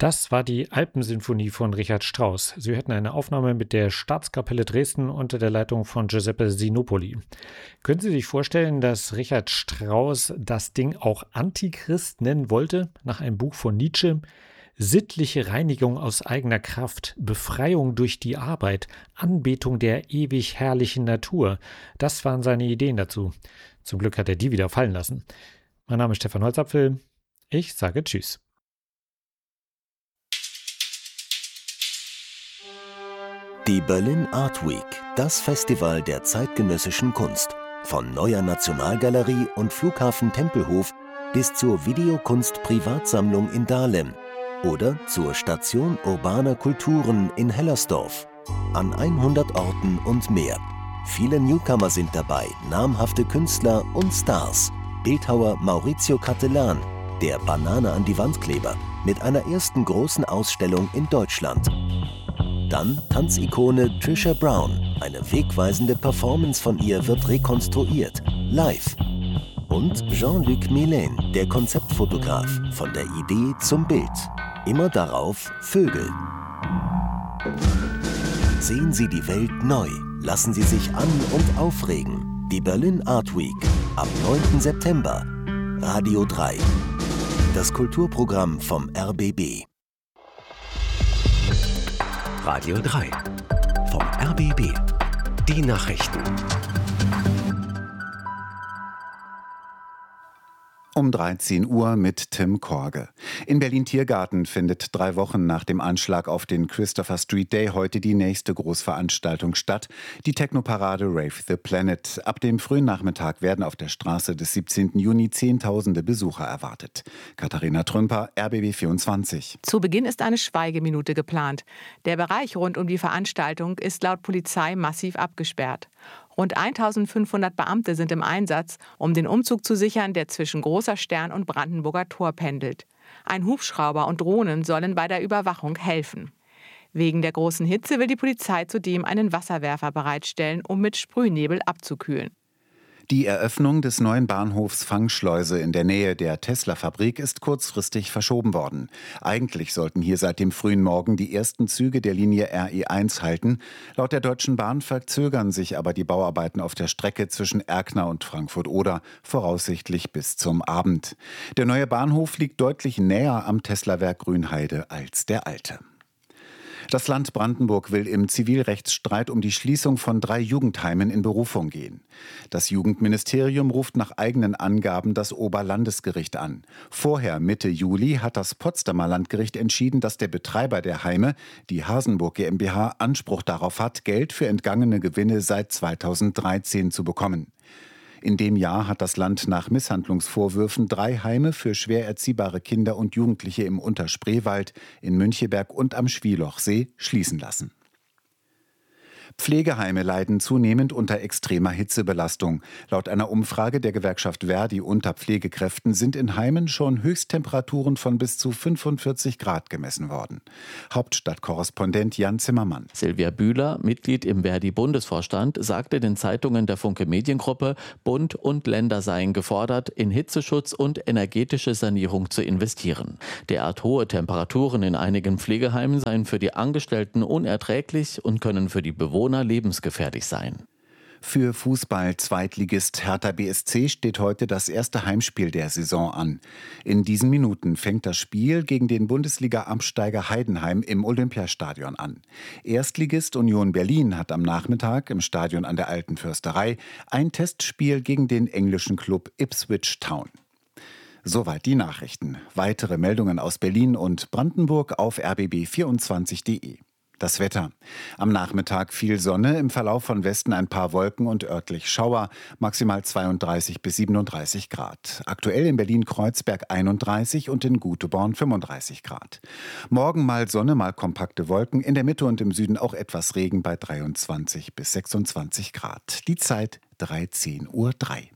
Das war die Alpensinfonie von Richard Strauss. Sie hörten eine Aufnahme mit der Staatskapelle Dresden unter der Leitung von Giuseppe Sinopoli. Können Sie sich vorstellen, dass Richard Strauss das Ding auch Antichrist nennen wollte, nach einem Buch von Nietzsche? Sittliche Reinigung aus eigener Kraft, Befreiung durch die Arbeit, Anbetung der ewig herrlichen Natur. Das waren seine Ideen dazu. Zum Glück hat er die wieder fallen lassen. Mein Name ist Stefan Holzapfel. Ich sage Tschüss. Die Berlin Art Week, das Festival der zeitgenössischen Kunst. Von Neuer Nationalgalerie und Flughafen Tempelhof bis zur Videokunst-Privatsammlung in Dahlem oder zur Station urbaner Kulturen in Hellersdorf. An 100 Orten und mehr. Viele Newcomer sind dabei, namhafte Künstler und Stars. Bildhauer Maurizio Cattelan, der Banane an die Wandkleber, mit einer ersten großen Ausstellung in Deutschland. Dann Tanzikone Trisha Brown. Eine wegweisende Performance von ihr wird rekonstruiert, live. Und Jean-Luc Mélin, der Konzeptfotograf, von der Idee zum Bild. Immer darauf Vögel. Sehen Sie die Welt neu. Lassen Sie sich an- und aufregen. Die Berlin Art Week am 9. September. Radio 3. Das Kulturprogramm vom RBB. Radio 3 vom RBB. Die Nachrichten. Um 13 Uhr mit Tim Korge. In Berlin-Tiergarten findet 3 Wochen nach dem Anschlag auf den Christopher Street Day heute die nächste Großveranstaltung statt, die Technoparade Rave the Planet. Ab dem frühen Nachmittag werden auf der Straße des 17. Juni Zehntausende Besucher erwartet. Katharina Trümper, RBB 24. Zu Beginn ist eine Schweigeminute geplant. Der Bereich rund um die Veranstaltung ist laut Polizei massiv abgesperrt. Rund 1500 Beamte sind im Einsatz, um den Umzug zu sichern, der zwischen Großer Stern und Brandenburger Tor pendelt. Ein Hubschrauber und Drohnen sollen bei der Überwachung helfen. Wegen der großen Hitze will die Polizei zudem einen Wasserwerfer bereitstellen, um mit Sprühnebel abzukühlen. Die Eröffnung des neuen Bahnhofs Fangschleuse in der Nähe der Tesla-Fabrik ist kurzfristig verschoben worden. Eigentlich sollten hier seit dem frühen Morgen die ersten Züge der Linie RE1 halten. Laut der Deutschen Bahn verzögern sich aber die Bauarbeiten auf der Strecke zwischen Erkner und Frankfurt-Oder voraussichtlich bis zum Abend. Der neue Bahnhof liegt deutlich näher am Tesla-Werk Grünheide als der alte. Das Land Brandenburg will im Zivilrechtsstreit um die Schließung von 3 Jugendheimen in Berufung gehen. Das Jugendministerium ruft nach eigenen Angaben das Oberlandesgericht an. Vorher, Mitte Juli, hat das Potsdamer Landgericht entschieden, dass der Betreiber der Heime, die Hasenburg GmbH, Anspruch darauf hat, Geld für entgangene Gewinne seit 2013 zu bekommen. In dem Jahr hat das Land nach Misshandlungsvorwürfen 3 Heime für schwer erziehbare Kinder und Jugendliche im Unterspreewald, in Müncheberg und am Schwielochsee schließen lassen. Pflegeheime leiden zunehmend unter extremer Hitzebelastung. Laut einer Umfrage der Gewerkschaft Verdi unter Pflegekräften sind in Heimen schon Höchsttemperaturen von bis zu 45 Grad gemessen worden. Hauptstadtkorrespondent Jan Zimmermann. Silvia Bühler, Mitglied im Verdi-Bundesvorstand, sagte den Zeitungen der Funke Mediengruppe, Bund und Länder seien gefordert, in Hitzeschutz und energetische Sanierung zu investieren. Derart hohe Temperaturen in einigen Pflegeheimen seien für die Angestellten unerträglich und können für die Bewohner lebensgefährlich sein. Für Fußball-Zweitligist Hertha BSC steht heute das erste Heimspiel der Saison an. In diesen Minuten fängt das Spiel gegen den Bundesliga-Absteiger Heidenheim im Olympiastadion an. Erstligist Union Berlin hat am Nachmittag im Stadion an der Alten Försterei ein Testspiel gegen den englischen Klub Ipswich Town. Soweit die Nachrichten. Weitere Meldungen aus Berlin und Brandenburg auf rbb24.de. Das Wetter. Am Nachmittag viel Sonne, im Verlauf von Westen ein paar Wolken und örtlich Schauer, maximal 32 bis 37 Grad. Aktuell in Berlin-Kreuzberg 31 und in Guteborn 35 Grad. Morgen mal Sonne, mal kompakte Wolken, in der Mitte und im Süden auch etwas Regen bei 23 bis 26 Grad. Die Zeit 13:03 Uhr.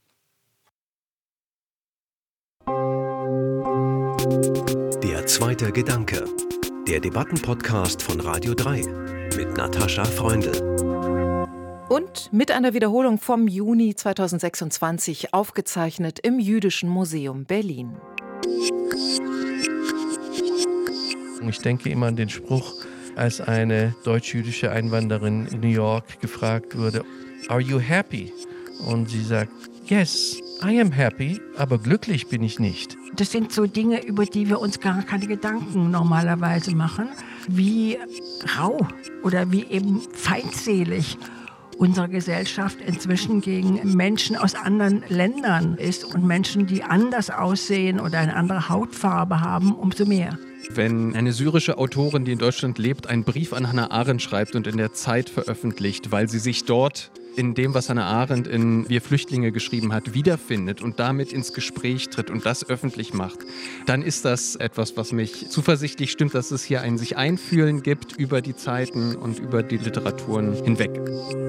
Der zweite Gedanke. Der Debattenpodcast von Radio 3 mit Natascha Freundl. Und mit einer Wiederholung vom Juni 2026 aufgezeichnet im Jüdischen Museum Berlin. Gedanken. Ich denke immer an den Spruch, als eine deutsch-jüdische Einwanderin in New York gefragt wurde, "Are you happy?" Und sie sagt, "Yes, I am happy, aber glücklich bin ich nicht." Das sind so Dinge, über die wir uns gar keine Gedanken normalerweise machen, wie rau oder wie eben feindselig unsere Gesellschaft inzwischen gegen Menschen aus anderen Ländern ist und Menschen, die anders aussehen oder eine andere Hautfarbe haben, umso mehr. Wenn eine syrische Autorin, die in Deutschland lebt, einen Brief an Hannah Arendt schreibt und in der Zeit veröffentlicht, weil sie sich dort in dem, was Hannah Arendt in Wir Flüchtlinge geschrieben hat, wiederfindet und damit ins Gespräch tritt und das öffentlich macht, dann ist das etwas, was mich zuversichtlich stimmt, dass es hier ein sich einfühlen gibt über die Zeiten und über die Literaturen hinweg.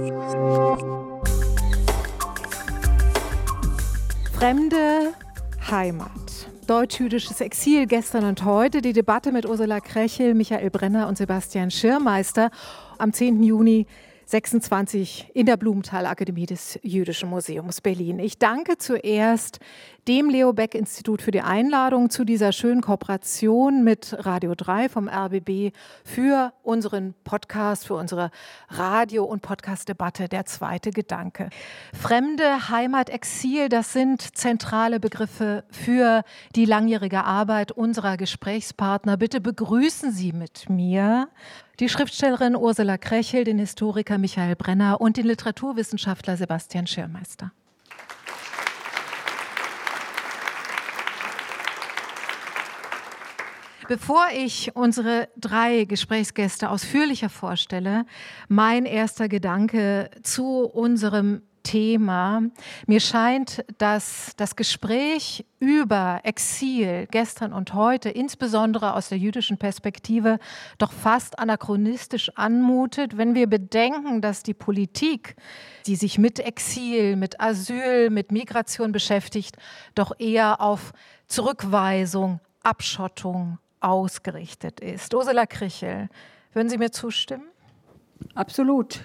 Fremde Heimat. Deutsch-jüdisches Exil gestern und heute. Die Debatte mit Ursula Krechel, Michael Brenner und Sebastian Schirmeister am 10. Juni 26 in der Blumenthal-Akademie des Jüdischen Museums Berlin. Ich danke zuerst dem Leo Beck-Institut für die Einladung zu dieser schönen Kooperation mit Radio 3 vom RBB für unseren Podcast, für unsere Radio- und Podcast-Debatte Der zweite Gedanke. Fremde, Heimat, Exil, das sind zentrale Begriffe für die langjährige Arbeit unserer Gesprächspartner. Bitte begrüßen Sie mit mir die Schriftstellerin Ursula Krechel, den Historiker Michael Brenner und den Literaturwissenschaftler Sebastian Schirmeister. Bevor ich unsere 3 Gesprächsgäste ausführlicher vorstelle, mein erster Gedanke zu unserem Thema. Mir scheint, dass das Gespräch über Exil gestern und heute, insbesondere aus der jüdischen Perspektive, doch fast anachronistisch anmutet, wenn wir bedenken, dass die Politik, die sich mit Exil, mit Asyl, mit Migration beschäftigt, doch eher auf Zurückweisung, Abschottung ausgerichtet ist. Ursula Krechel, würden Sie mir zustimmen? Absolut.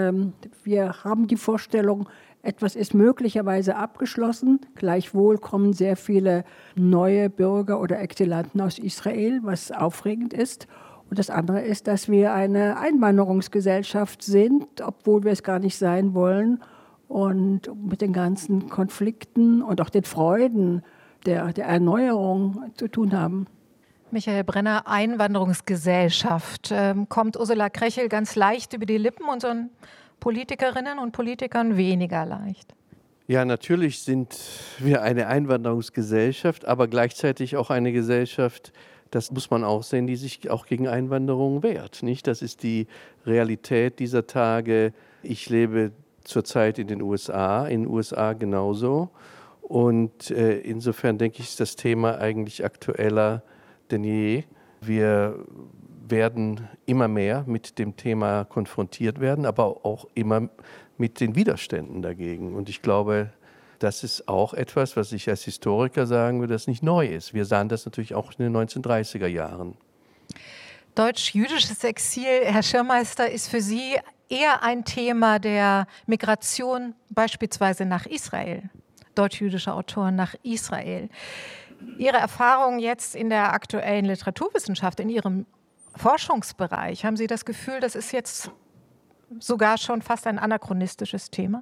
Wir haben die Vorstellung, etwas ist möglicherweise abgeschlossen. Gleichwohl kommen sehr viele neue Bürger oder Exilanten aus Israel, was aufregend ist. Und das andere ist, dass wir eine Einwanderungsgesellschaft sind, obwohl wir es gar nicht sein wollen. Und mit den ganzen Konflikten und auch den Freuden der Erneuerung zu tun haben. Michael Brenner, Einwanderungsgesellschaft. Kommt Ursula Krechel ganz leicht über die Lippen, unseren Politikerinnen und Politikern weniger leicht? Ja, natürlich sind wir eine Einwanderungsgesellschaft, aber gleichzeitig auch eine Gesellschaft, das muss man auch sehen, die sich auch gegen Einwanderung wehrt. Nicht? Das ist die Realität dieser Tage. Ich lebe zurzeit in den USA genauso. Und insofern denke ich, ist das Thema eigentlich aktueller denn je. Wir werden immer mehr mit dem Thema konfrontiert werden, aber auch immer mit den Widerständen dagegen. Und ich glaube, das ist auch etwas, was ich als Historiker sagen würde, das nicht neu ist. Wir sahen das natürlich auch in den 1930er Jahren. Deutsch-jüdisches Exil, Herr Schirmeister, ist für Sie eher ein Thema der Migration beispielsweise nach Israel, deutsch-jüdische Autoren nach Israel. Ihre Erfahrungen jetzt in der aktuellen Literaturwissenschaft, in Ihrem Forschungsbereich, haben Sie das Gefühl, das ist jetzt sogar schon fast ein anachronistisches Thema?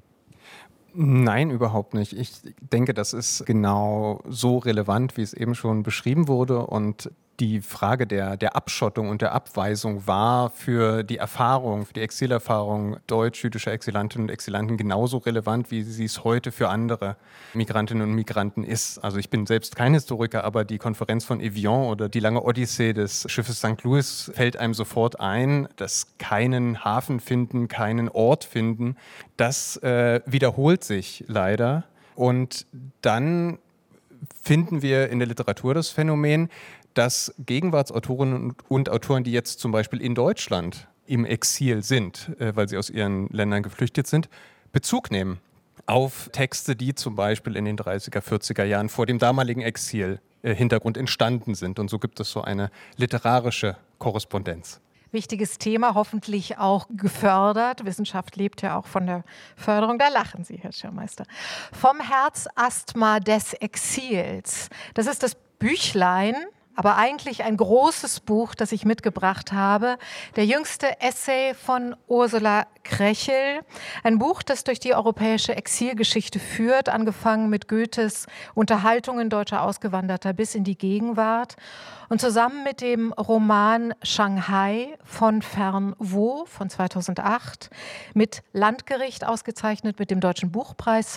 Nein, überhaupt nicht. Ich denke, das ist genau so relevant, wie es eben schon beschrieben wurde. Und die Frage der Abschottung und der Abweisung war für die Erfahrung, für die Exilerfahrung deutsch-jüdischer Exilantinnen und Exilanten genauso relevant, wie sie es heute für andere Migrantinnen und Migranten ist. Also ich bin selbst kein Historiker, aber die Konferenz von Evian oder die lange Odyssee des Schiffes St. Louis fällt einem sofort ein, dass keinen Hafen finden, keinen Ort finden. Das wiederholt sich leider. Und dann finden wir in der Literatur das Phänomen, dass Gegenwartsautorinnen und Autoren, die jetzt zum Beispiel in Deutschland im Exil sind, weil sie aus ihren Ländern geflüchtet sind, Bezug nehmen auf Texte, die zum Beispiel in den 30er, 40er Jahren vor dem damaligen Exil-Hintergrund entstanden sind. Und so gibt es so eine literarische Korrespondenz. Wichtiges Thema, hoffentlich auch gefördert. Wissenschaft lebt ja auch von der Förderung. Da lachen Sie, Herr Schirmeister. Vom Herzasthma des Exils. Das ist das Büchlein, aber eigentlich ein großes Buch, das ich mitgebracht habe. Der jüngste Essay von Ursula Krechel. Ein Buch, das durch die europäische Exilgeschichte führt, angefangen mit Goethes Unterhaltungen deutscher Ausgewanderter bis in die Gegenwart. Und zusammen mit dem Roman Shanghai von Fern Wo von 2008, mit Landgericht ausgezeichnet mit dem Deutschen Buchpreis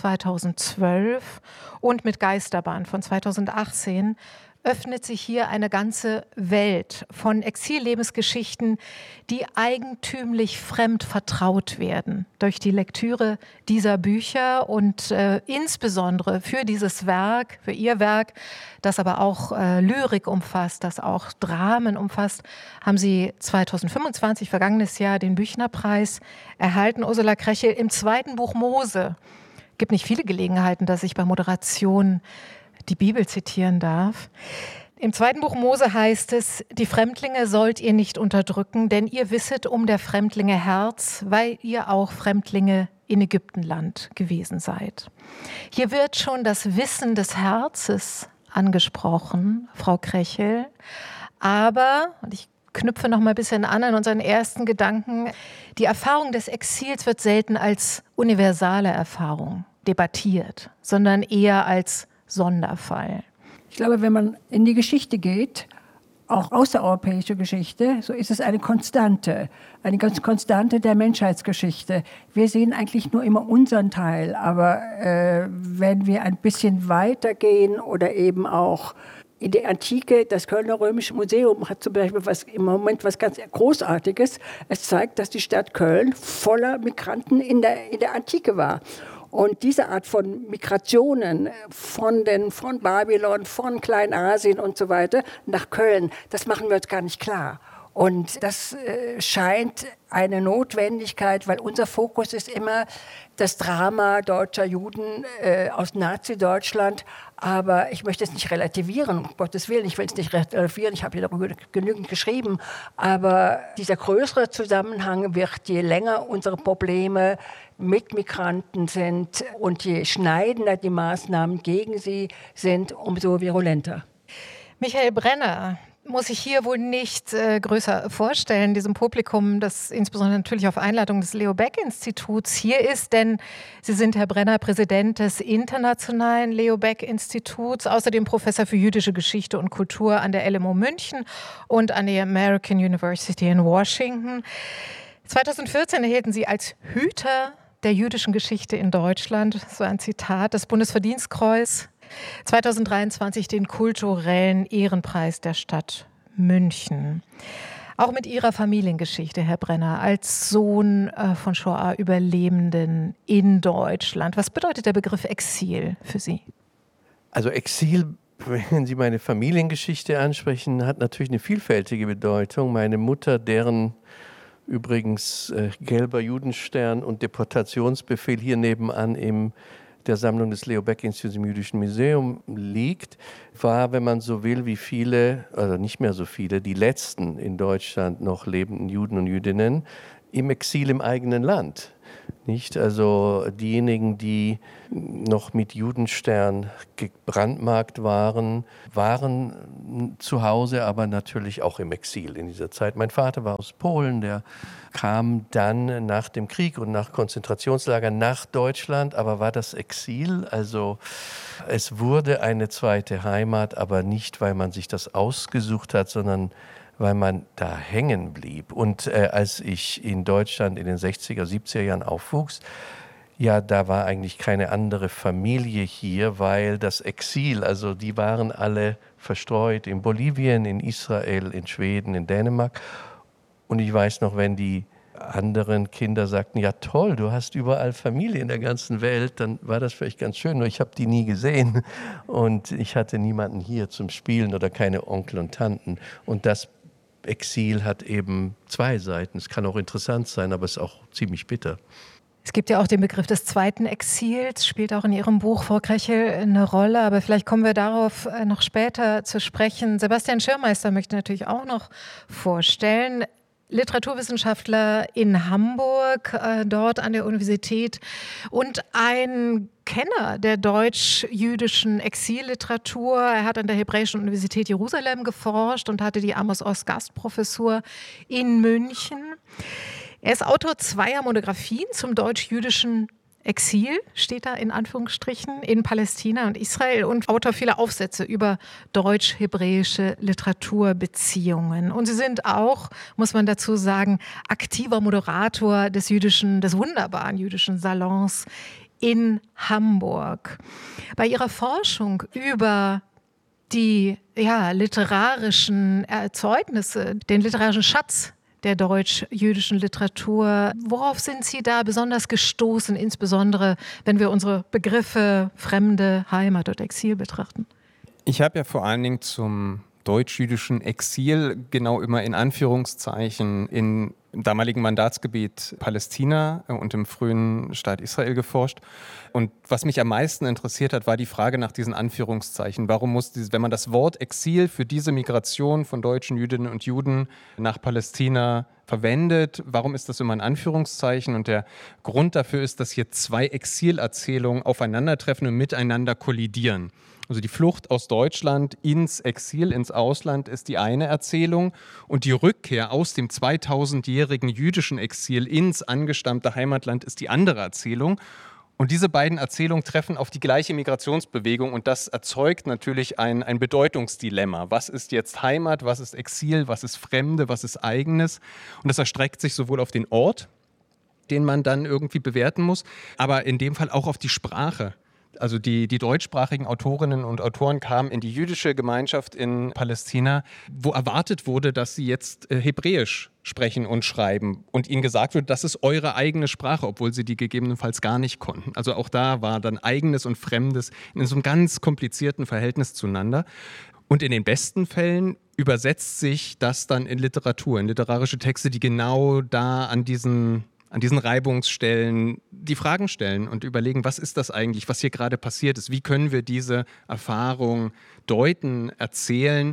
2012 und mit Geisterbahn von 2018, öffnet sich hier eine ganze Welt von Exillebensgeschichten, die eigentümlich fremd vertraut werden durch die Lektüre dieser Bücher und insbesondere für dieses Werk, für ihr Werk, das aber auch Lyrik umfasst, das auch Dramen umfasst, haben Sie 2025, vergangenes Jahr, den Büchnerpreis erhalten. Ursula Krechel im zweiten Buch Mose. Es gibt nicht viele Gelegenheiten, dass ich bei Moderation die Bibel zitieren darf. Im zweiten Buch Mose heißt es: Die Fremdlinge sollt ihr nicht unterdrücken, denn ihr wisset um der Fremdlinge Herz, weil ihr auch Fremdlinge in Ägyptenland gewesen seid. Hier wird schon das Wissen des Herzens angesprochen, Frau Krechel. Aber, und ich knüpfe noch mal ein bisschen an unseren ersten Gedanken, die Erfahrung des Exils wird selten als universale Erfahrung debattiert, sondern eher als Sonderfall. Ich glaube, wenn man in die Geschichte geht, auch außereuropäische Geschichte, so ist es eine ganz Konstante der Menschheitsgeschichte. Wir sehen eigentlich nur immer unseren Teil, aber wenn wir ein bisschen weitergehen oder eben auch in der Antike, das Kölner Römische Museum hat zum Beispiel im Moment was ganz Großartiges. Es zeigt, dass die Stadt Köln voller Migranten in der Antike war. Und diese Art von Migrationen von Babylon, von Kleinasien und so weiter nach Köln, das machen wir uns gar nicht klar. Und das scheint eine Notwendigkeit, weil unser Fokus ist immer das Drama deutscher Juden aus Nazi-Deutschland. Aber ich möchte es nicht relativieren, um Gottes Willen, ich will es nicht relativieren, ich habe hier darüber genügend geschrieben. Aber dieser größere Zusammenhang wird, je länger unsere Probleme mit Migranten sind und je schneidender die Maßnahmen gegen sie sind, umso virulenter. Michael Brenner muss ich hier wohl nicht größer vorstellen, diesem Publikum, das insbesondere natürlich auf Einladung des Leo Baeck-Instituts hier ist, denn Sie sind, Herr Brenner, Präsident des Internationalen Leo Baeck-Instituts, außerdem Professor für jüdische Geschichte und Kultur an der LMU München und an der American University in Washington. 2014 erhielten Sie als Hüter der jüdischen Geschichte in Deutschland, so ein Zitat, das Bundesverdienstkreuz, 2023 den kulturellen Ehrenpreis der Stadt München. Auch mit Ihrer Familiengeschichte, Herr Brenner, als Sohn von Shoah-Überlebenden in Deutschland. Was bedeutet der Begriff Exil für Sie? Also Exil, wenn Sie meine Familiengeschichte ansprechen, hat natürlich eine vielfältige Bedeutung. Meine Mutter, deren übrigens gelber Judenstern und Deportationsbefehl hier nebenan in der Sammlung des Leo Baeck-Instituts im Jüdischen Museum liegt, war, wenn man so will, wie viele, also nicht mehr so viele, die letzten in Deutschland noch lebenden Juden und Jüdinnen im Exil im eigenen Land. Nicht? Also diejenigen, die noch mit Judenstern gebrandmarkt waren zu Hause, aber natürlich auch im Exil in dieser Zeit. Mein Vater war aus Polen, der kam dann nach dem Krieg und nach Konzentrationslagern nach Deutschland, aber war das Exil? Also es wurde eine zweite Heimat, aber nicht, weil man sich das ausgesucht hat, sondern weil man da hängen blieb. Und als ich in Deutschland in den 60er, 70er Jahren aufwuchs, ja, da war eigentlich keine andere Familie hier, weil das Exil, also die waren alle verstreut in Bolivien, in Israel, in Schweden, in Dänemark. Und ich weiß noch, wenn die anderen Kinder sagten, ja toll, du hast überall Familie in der ganzen Welt, dann war das vielleicht ganz schön, nur ich habe die nie gesehen und ich hatte niemanden hier zum Spielen oder keine Onkel und Tanten. Und das Exil hat eben zwei Seiten. Es kann auch interessant sein, aber es ist auch ziemlich bitter. Es gibt ja auch den Begriff des zweiten Exils, spielt auch in Ihrem Buch, Frau Krechel, eine Rolle, aber vielleicht kommen wir darauf noch später zu sprechen. Sebastian Schirmeister möchte natürlich auch noch vorstellen. Literaturwissenschaftler in Hamburg, dort an der Universität und ein Kenner der deutsch-jüdischen Exilliteratur. Er hat an der Hebräischen Universität Jerusalem geforscht und hatte die Amos-Oz-Gastprofessur in München. Er ist Autor zweier Monographien zum deutsch-jüdischen Exil, steht da in Anführungsstrichen, in Palästina und Israel und Autor vieler Aufsätze über deutsch-hebräische Literaturbeziehungen. Und Sie sind auch, muss man dazu sagen, aktiver Moderator des wunderbaren jüdischen Salons in Hamburg. Bei Ihrer Forschung über die literarischen Erzeugnisse, den literarischen Schatz der deutsch-jüdischen Literatur. Worauf sind Sie da besonders gestoßen, insbesondere wenn wir unsere Begriffe Fremde, Heimat und Exil betrachten? Ich habe ja vor allen Dingen zum deutsch-jüdischen Exil genau immer in Anführungszeichen im damaligen Mandatsgebiet Palästina und im frühen Staat Israel geforscht. Und was mich am meisten interessiert hat, war die Frage nach diesen Anführungszeichen. Warum muss wenn man das Wort Exil für diese Migration von deutschen Jüdinnen und Juden nach Palästina verwendet, warum ist das immer ein Anführungszeichen? Und der Grund dafür ist, dass hier zwei Exilerzählungen aufeinandertreffen und miteinander kollidieren. Also die Flucht aus Deutschland ins Exil, ins Ausland ist die eine Erzählung und die Rückkehr aus dem 2000-jährigen jüdischen Exil ins angestammte Heimatland ist die andere Erzählung. Und diese beiden Erzählungen treffen auf die gleiche Migrationsbewegung und das erzeugt natürlich ein Bedeutungsdilemma. Was ist jetzt Heimat, was ist Exil, was ist Fremde, was ist Eigenes? Und das erstreckt sich sowohl auf den Ort, den man dann irgendwie bewerten muss, aber in dem Fall auch auf die Sprache. Also die deutschsprachigen Autorinnen und Autoren kamen in die jüdische Gemeinschaft in Palästina, wo erwartet wurde, dass sie jetzt Hebräisch sprechen und schreiben und ihnen gesagt wurde, das ist eure eigene Sprache, obwohl sie die gegebenenfalls gar nicht konnten. Also auch da war dann Eigenes und Fremdes in so einem ganz komplizierten Verhältnis zueinander. Und in den besten Fällen übersetzt sich das dann in Literatur, in literarische Texte, die genau da an diesen Reibungsstellen die Fragen stellen und überlegen, was ist das eigentlich, was hier gerade passiert ist? Wie können wir diese Erfahrung deuten, erzählen?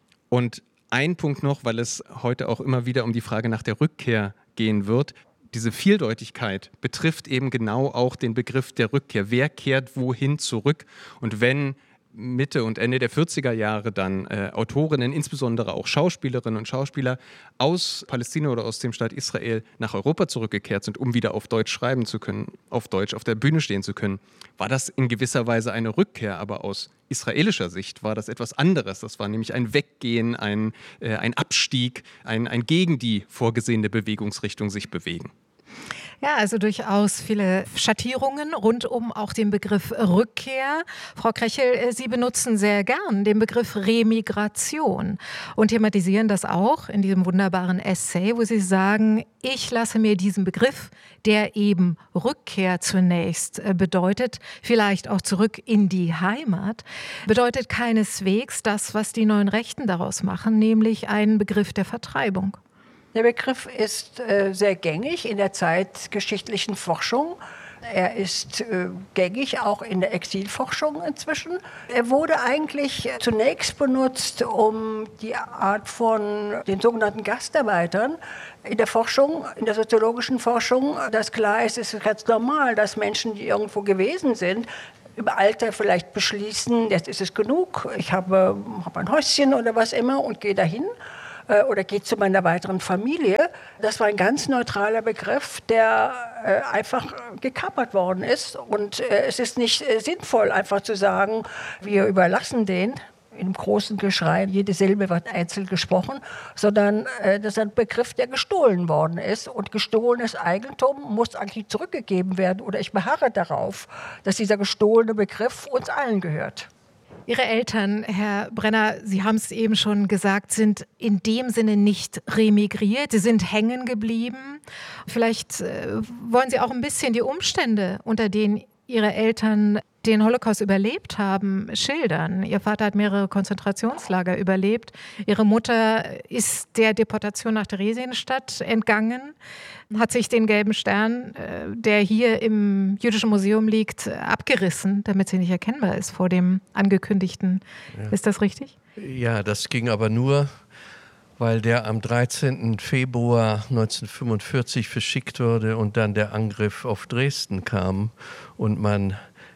Und ein Punkt noch, weil es heute auch immer wieder um die Frage nach der Rückkehr gehen wird. Diese Vieldeutigkeit betrifft eben genau auch den Begriff der Rückkehr. Wer kehrt wohin zurück? Und wenn Mitte und Ende der 40er Jahre dann Autorinnen, insbesondere auch Schauspielerinnen und Schauspieler aus Palästina oder aus dem Staat Israel nach Europa zurückgekehrt sind, um wieder auf Deutsch schreiben zu können, auf Deutsch auf der Bühne stehen zu können, war das in gewisser Weise eine Rückkehr, aber aus israelischer Sicht war das etwas anderes. Das war nämlich ein Weggehen, ein Abstieg, ein gegen die vorgesehene Bewegungsrichtung sich bewegen. Ja, also durchaus viele Schattierungen rund um auch den Begriff Rückkehr. Frau Krechel, Sie benutzen sehr gern den Begriff Remigration und thematisieren das auch in diesem wunderbaren Essay, wo Sie sagen, ich lasse mir diesen Begriff, der eben Rückkehr zunächst bedeutet, vielleicht auch zurück in die Heimat, bedeutet keineswegs das, was die neuen Rechten daraus machen, nämlich einen Begriff der Vertreibung. Der Begriff ist sehr gängig in der zeitgeschichtlichen Forschung. Er ist gängig auch in der Exilforschung inzwischen. Er wurde eigentlich zunächst benutzt, um die Art von den sogenannten Gastarbeitern in der Forschung, in der soziologischen Forschung, das klar ist, es ist ganz normal, dass Menschen, die irgendwo gewesen sind, im Alter vielleicht beschließen, jetzt ist es genug, ich habe ein Häuschen oder was immer und gehe dahin. Oder geht zu meiner weiteren Familie. Das war ein ganz neutraler Begriff, der einfach gekapert worden ist. Und es ist nicht sinnvoll, einfach zu sagen, wir überlassen den. In einem großen Geschrei, jede Silbe wird einzeln gesprochen, sondern das ist ein Begriff, der gestohlen worden ist. Und gestohlenes Eigentum muss eigentlich zurückgegeben werden. Oder ich beharre darauf, dass dieser gestohlene Begriff uns allen gehört. Ihre Eltern, Herr Brenner, Sie haben es eben schon gesagt, sind in dem Sinne nicht remigriert. Sie sind hängen geblieben. Vielleicht wollen Sie auch ein bisschen die Umstände, unter denen Ihre Eltern den Holocaust überlebt haben, schildern. Ihr Vater hat mehrere Konzentrationslager überlebt. Ihre Mutter ist der Deportation nach Theresienstadt entgangen, hat sich den gelben Stern, der hier im Jüdischen Museum liegt, abgerissen, damit sie nicht erkennbar ist vor dem angekündigten. Ja. Ist das richtig? Ja, das ging aber nur, weil der am 13. Februar 1945 verschickt wurde und dann der Angriff auf Dresden kam und man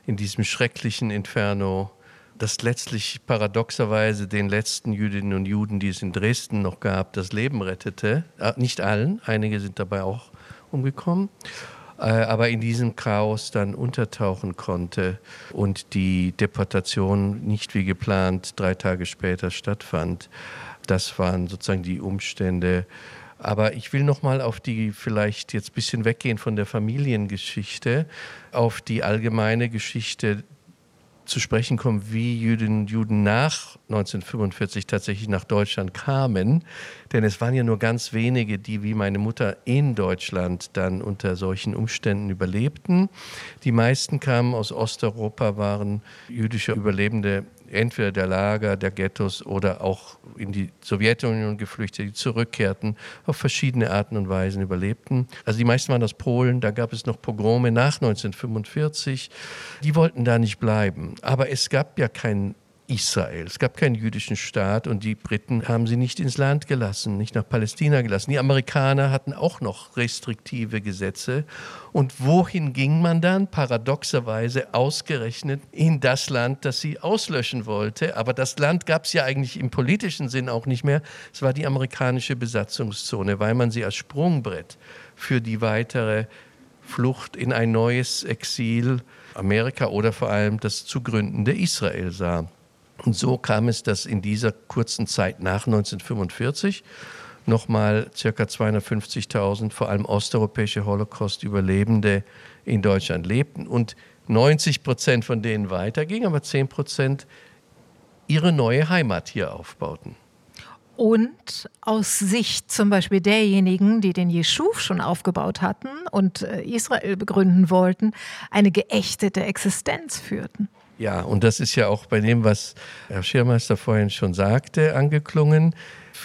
in diesem schrecklichen Inferno, das letztlich paradoxerweise den letzten Jüdinnen und Juden, die es in Dresden noch gab, das Leben rettete. Nicht allen, einige sind dabei auch umgekommen, aber in diesem Chaos dann untertauchen konnte und die Deportation nicht wie geplant 3 Tage später stattfand. Das waren sozusagen die Umstände. Aber ich will noch mal auf die, vielleicht jetzt ein bisschen weggehen von der Familiengeschichte, auf die allgemeine Geschichte zu sprechen kommen, wie Jüdinnen und Juden nach 1945 tatsächlich nach Deutschland kamen. Denn es waren ja nur ganz wenige, die wie meine Mutter in Deutschland dann unter solchen Umständen überlebten. Die meisten kamen aus Osteuropa, waren jüdische Überlebende entweder der Lager, der Ghettos oder auch in die Sowjetunion geflüchtet, die zurückkehrten, auf verschiedene Arten und Weisen überlebten. Also die meisten waren aus Polen, da gab es noch Pogrome nach 1945. Die wollten da nicht bleiben. Aber es gab ja kein Israel, es gab keinen jüdischen Staat und die Briten haben sie nicht ins Land gelassen, nicht nach Palästina gelassen. Die Amerikaner hatten auch noch restriktive Gesetze. Und wohin ging man dann? Paradoxerweise ausgerechnet in das Land, das sie auslöschen wollte. Aber das Land gab es ja eigentlich im politischen Sinn auch nicht mehr. Es war die amerikanische Besatzungszone, weil man sie als Sprungbrett für die weitere Flucht in ein neues Exil Amerika oder vor allem das zu gründende Israel sah. Und so kam es, dass in dieser kurzen Zeit nach 1945 nochmal ca. 250.000 vor allem osteuropäische Holocaust-Überlebende in Deutschland lebten und 90% von denen weitergingen, aber 10% ihre neue Heimat hier aufbauten. Und aus Sicht zum Beispiel derjenigen, die den Jeschuv schon aufgebaut hatten und Israel begründen wollten, eine geächtete Existenz führten. Ja, und das ist ja auch bei dem, was Herr Schirmeister vorhin schon sagte, angeklungen.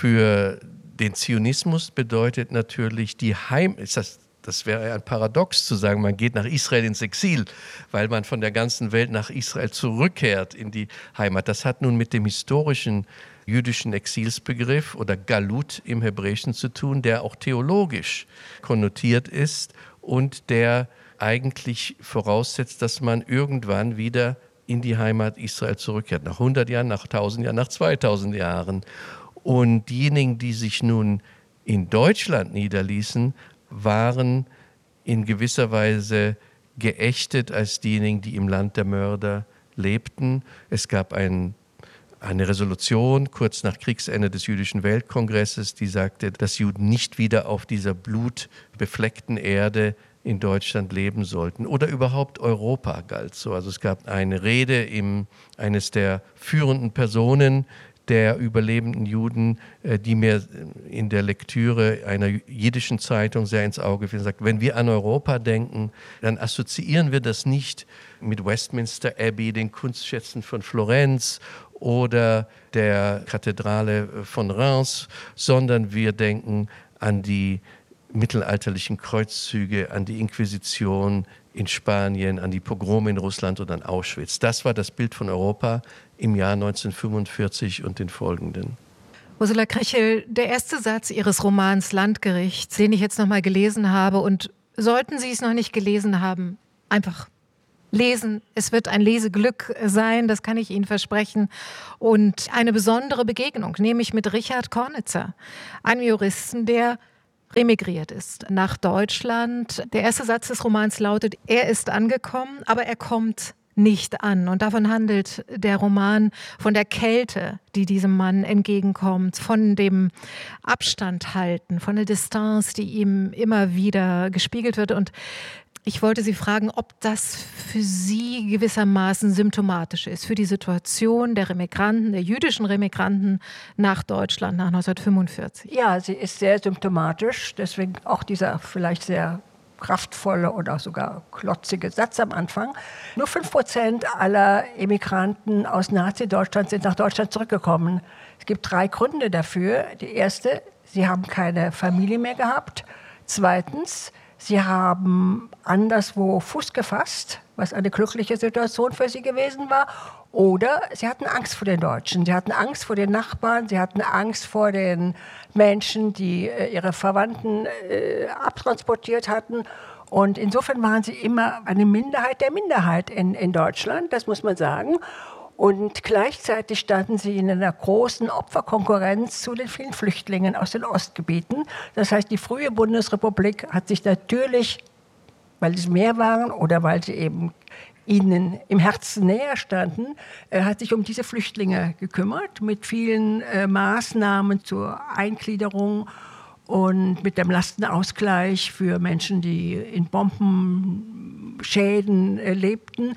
Für den Zionismus bedeutet natürlich die das wäre ein Paradox zu sagen, man geht nach Israel ins Exil, weil man von der ganzen Welt nach Israel zurückkehrt in die Heimat. Das hat nun mit dem historischen jüdischen Exilsbegriff oder Galut im Hebräischen zu tun, der auch theologisch konnotiert ist und der eigentlich voraussetzt, dass man irgendwann wieder in die Heimat Israel zurückkehrt. Nach 100 Jahren, nach 1000 Jahren, nach 2000 Jahren. Und diejenigen, die sich nun in Deutschland niederließen, waren in gewisser Weise geächtet als diejenigen, die im Land der Mörder lebten. Es gab eine Resolution kurz nach Kriegsende des Jüdischen Weltkongresses, die sagte, dass Juden nicht wieder auf dieser blutbefleckten Erde in Deutschland leben sollten oder überhaupt Europa galt so. Also es gab eine Rede eines der führenden Personen der überlebenden Juden, die mir in der Lektüre einer jiddischen Zeitung sehr ins Auge fiel, sagt, wenn wir an Europa denken, dann assoziieren wir das nicht mit Westminster Abbey, den Kunstschätzen von Florenz oder der Kathedrale von Reims, sondern wir denken an die mittelalterlichen Kreuzzüge, an die Inquisition in Spanien, an die Pogrome in Russland und an Auschwitz. Das war das Bild von Europa im Jahr 1945 und den folgenden. Ursula Krechel, der erste Satz Ihres Romans Landgericht, den ich jetzt noch mal gelesen habe, und sollten Sie es noch nicht gelesen haben, einfach lesen. Es wird ein Leseglück sein, das kann ich Ihnen versprechen. Und eine besondere Begegnung, nämlich mit Richard Kornitzer, einem Juristen, der remigriert ist nach Deutschland. Der erste Satz des Romans lautet, er ist angekommen, aber er kommt nicht an. Und davon handelt der Roman, von der Kälte, die diesem Mann entgegenkommt, von dem Abstand halten, von der Distanz, die ihm immer wieder gespiegelt wird. Und ich wollte Sie fragen, ob das für Sie gewissermaßen symptomatisch ist für die Situation der Remigranten, der jüdischen Remigranten nach Deutschland nach 1945. Ja, sie ist sehr symptomatisch, deswegen auch dieser vielleicht sehr kraftvolle oder sogar klotzige Satz am Anfang. Nur 5% aller Emigranten aus Nazi-Deutschland sind nach Deutschland zurückgekommen. Es gibt 3 Gründe dafür. Die erste, sie haben keine Familie mehr gehabt. Zweitens, sie haben anderswo Fuß gefasst, was eine glückliche Situation für sie gewesen war. Oder sie hatten Angst vor den Deutschen, sie hatten Angst vor den Nachbarn, sie hatten Angst vor den Menschen, die ihre Verwandten abtransportiert hatten. Und insofern waren sie immer eine Minderheit der Minderheit in Deutschland, das muss man sagen. Und gleichzeitig standen sie in einer großen Opferkonkurrenz zu den vielen Flüchtlingen aus den Ostgebieten. Das heißt, die frühe Bundesrepublik hat sich natürlich, weil es mehr waren oder weil sie eben ihnen im Herzen näher standen, hat sich um diese Flüchtlinge gekümmert, mit vielen Maßnahmen zur Eingliederung und mit dem Lastenausgleich für Menschen, die in Bombenschäden lebten.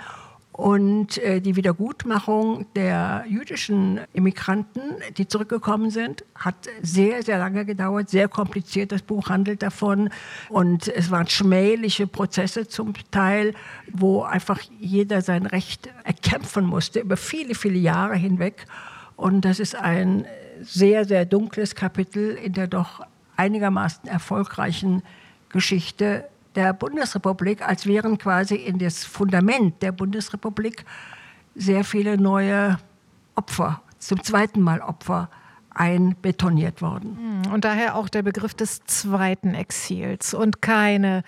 Und die Wiedergutmachung der jüdischen Immigranten, die zurückgekommen sind, hat sehr, sehr lange gedauert, sehr kompliziert. Das Buch handelt davon. Und es waren schmähliche Prozesse zum Teil, wo einfach jeder sein Recht erkämpfen musste, über viele, viele Jahre hinweg. Und das ist ein sehr, sehr dunkles Kapitel in der doch einigermaßen erfolgreichen Geschichte der Bundesrepublik, als wären quasi in das Fundament der Bundesrepublik sehr viele neue Opfer, zum zweiten Mal Opfer, einbetoniert worden. Und daher auch der Begriff des zweiten Exils und keine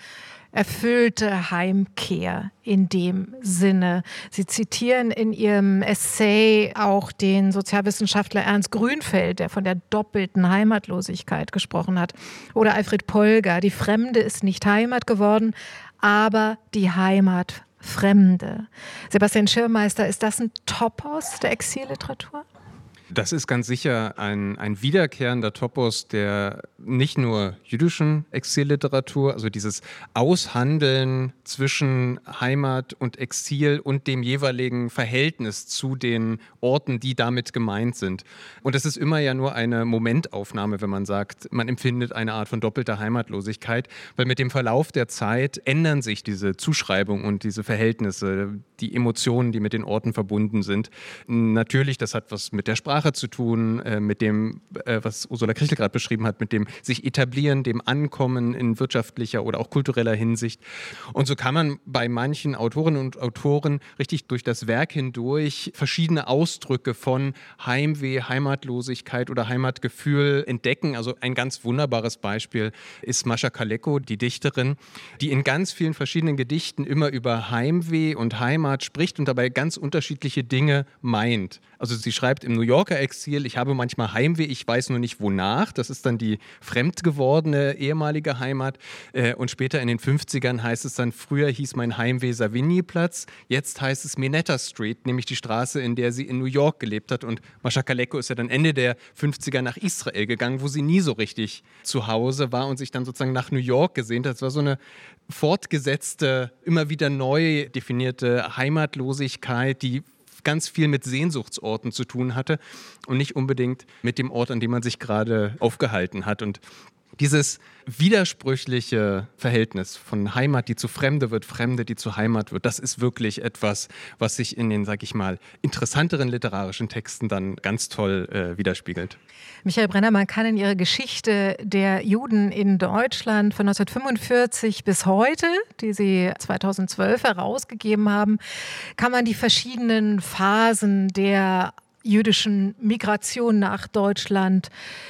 erfüllte Heimkehr in dem Sinne. Sie zitieren in Ihrem Essay auch den Sozialwissenschaftler Ernst Grünfeld, der von der doppelten Heimatlosigkeit gesprochen hat. Oder Alfred Polger, die Fremde ist nicht Heimat geworden, aber die Heimat Fremde. Sebastian Schirmeister, ist das ein Topos der Exilliteratur? Das ist ganz sicher ein wiederkehrender Topos der nicht nur jüdischen Exilliteratur, also dieses Aushandeln zwischen Heimat und Exil und dem jeweiligen Verhältnis zu den Orten, die damit gemeint sind. Und das ist immer ja nur eine Momentaufnahme, wenn man sagt, man empfindet eine Art von doppelter Heimatlosigkeit, weil mit dem Verlauf der Zeit ändern sich diese Zuschreibungen und diese Verhältnisse, die Emotionen, die mit den Orten verbunden sind. Natürlich, das hat was mit der Sprache zu tun, mit dem, was Ursula Krechel gerade beschrieben hat, mit dem sich etablieren, dem Ankommen in wirtschaftlicher oder auch kultureller Hinsicht. Und so kann man bei manchen Autorinnen und Autoren richtig durch das Werk hindurch verschiedene Ausdrücke von Heimweh, Heimatlosigkeit oder Heimatgefühl entdecken. Also ein ganz wunderbares Beispiel ist Mascha Kaleko, die Dichterin, die in ganz vielen verschiedenen Gedichten immer über Heimweh und Heimat spricht und dabei ganz unterschiedliche Dinge meint. Also sie schreibt im New Yorker Exil, ich habe manchmal Heimweh, ich weiß nur nicht wonach. Das ist dann die fremd gewordene ehemalige Heimat. Und später in den 50ern heißt es dann, früher hieß mein Heimweh Savigny-Platz, jetzt heißt es Minetta Street, nämlich die Straße, in der sie in New York gelebt hat. Und Mascha Kaleko ist ja dann Ende der 50er nach Israel gegangen, wo sie nie so richtig zu Hause war und sich dann sozusagen nach New York gesehnt hat. Das war so eine fortgesetzte, immer wieder neu definierte Heimatlosigkeit, die ganz viel mit Sehnsuchtsorten zu tun hatte und nicht unbedingt mit dem Ort, an dem man sich gerade aufgehalten hat. Und dieses widersprüchliche Verhältnis von Heimat, die zu Fremde wird, Fremde, die zu Heimat wird, das ist wirklich etwas, was sich in den, sag ich mal, interessanteren literarischen Texten dann ganz toll widerspiegelt. Michael Brenner, man kann in Ihrer Geschichte der Juden in Deutschland von 1945 bis heute, die Sie 2012 herausgegeben haben, kann man die verschiedenen Phasen der jüdischen Migration nach Deutschland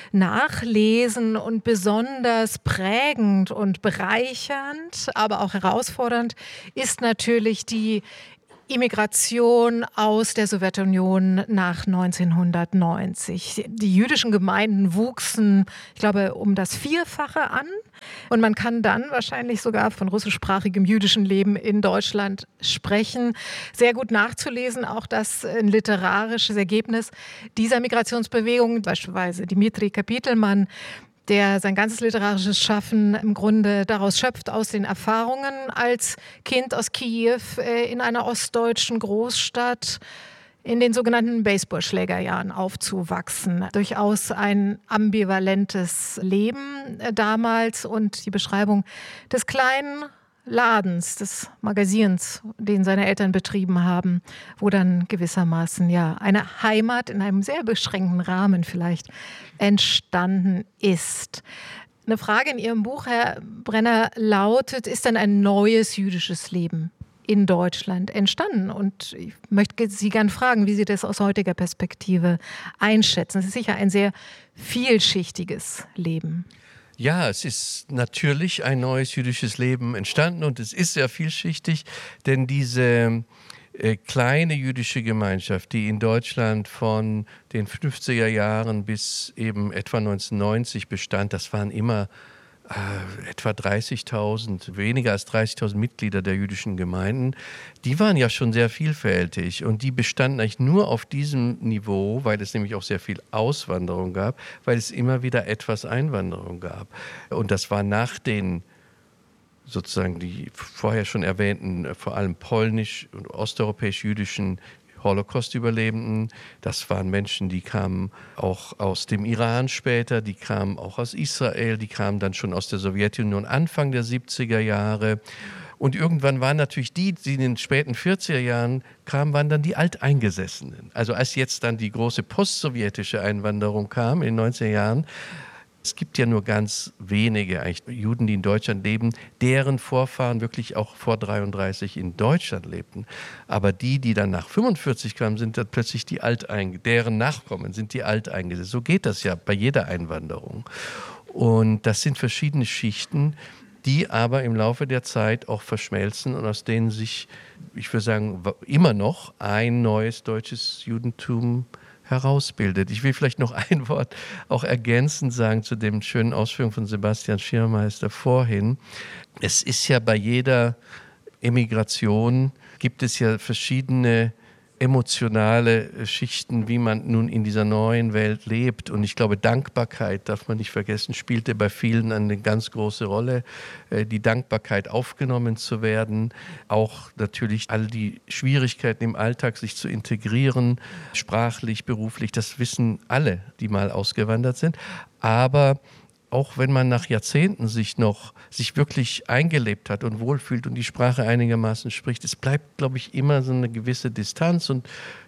nachlesen, und besonders prägend und bereichernd, aber auch herausfordernd ist natürlich die Immigration aus der Sowjetunion nach 1990. Die jüdischen Gemeinden wuchsen, ich glaube, um das Vierfache an. Und man kann dann wahrscheinlich sogar von russischsprachigem jüdischen Leben in Deutschland sprechen. Sehr gut nachzulesen, auch das ein literarisches Ergebnis dieser Migrationsbewegung, beispielsweise Dimitri Kapitelmann, der sein ganzes literarisches Schaffen im Grunde daraus schöpft, aus den Erfahrungen als Kind aus Kiew in einer ostdeutschen Großstadt in den sogenannten Baseballschlägerjahren aufzuwachsen. Durchaus ein ambivalentes Leben damals, und die Beschreibung des kleinen Ladens, des Magazins, den seine Eltern betrieben haben, wo dann gewissermaßen ja eine Heimat in einem sehr beschränkten Rahmen vielleicht entstanden ist. Eine Frage in Ihrem Buch, Herr Brenner, lautet: Ist denn ein neues jüdisches Leben in Deutschland entstanden? Und ich möchte Sie gern fragen, wie Sie das aus heutiger Perspektive einschätzen. Es ist sicher ein sehr vielschichtiges Leben. Ja, es ist natürlich ein neues jüdisches Leben entstanden und es ist sehr vielschichtig, denn diese kleine jüdische Gemeinschaft, die in Deutschland von den 50er Jahren bis eben etwa 1990 bestand, das waren immer etwa 30.000, weniger als 30.000 Mitglieder der jüdischen Gemeinden, die waren ja schon sehr vielfältig und die bestanden eigentlich nur auf diesem Niveau, weil es nämlich auch sehr viel Auswanderung gab, weil es immer wieder etwas Einwanderung gab. Und das war nach den sozusagen die vorher schon erwähnten, vor allem polnisch- und osteuropäisch-jüdischen Holocaust-Überlebenden. Das waren Menschen, die kamen auch aus dem Iran später, die kamen auch aus Israel, die kamen dann schon aus der Sowjetunion Anfang der 70er Jahre. Und irgendwann waren natürlich die in den späten 40er Jahren kamen, waren dann die Alteingesessenen. Also als jetzt dann die große postsowjetische Einwanderung kam in den 90er Jahren, es gibt ja nur ganz wenige eigentlich Juden, die in Deutschland leben, deren Vorfahren wirklich auch vor 1933 in Deutschland lebten. Aber die dann nach 1945 kamen, sind dann plötzlich deren Nachkommen sind die Alteingesetzten. So geht das ja bei jeder Einwanderung. Und das sind verschiedene Schichten, die aber im Laufe der Zeit auch verschmelzen und aus denen sich, ich würde sagen, immer noch ein neues deutsches Judentum herausbildet. Ich will vielleicht noch ein Wort auch ergänzend sagen zu den schönen Ausführungen von Sebastian Schirmeister vorhin. Es ist ja bei jeder Emigration, gibt es ja verschiedene emotionale Schichten, wie man nun in dieser neuen Welt lebt. Und ich glaube, Dankbarkeit, darf man nicht vergessen, spielte bei vielen eine ganz große Rolle. Die Dankbarkeit, aufgenommen zu werden, auch natürlich all die Schwierigkeiten im Alltag, sich zu integrieren, sprachlich, beruflich, das wissen alle, die mal ausgewandert sind. Aber auch wenn man nach Jahrzehnten sich wirklich eingelebt hat und wohlfühlt und die Sprache einigermaßen spricht, es bleibt, glaube ich, immer so eine gewisse Distanz und